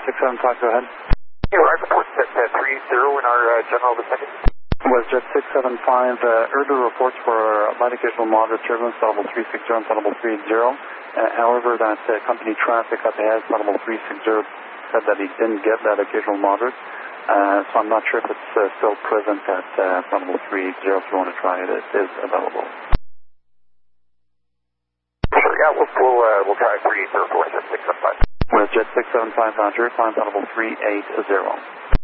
675, go ahead. Yeah, I report set 30 in our general vicinity. WestJet 675, earlier reports for light occasional moderate turbulence, level 360 and level 30. However, that company traffic up ahead, level 360, said that he didn't get that occasional moderate. So I'm not sure if it's still present at level 30. If you want to try it, it is available. Sure, yeah, we'll try 30 for 675. WestJet 675, Roger, climb level 380.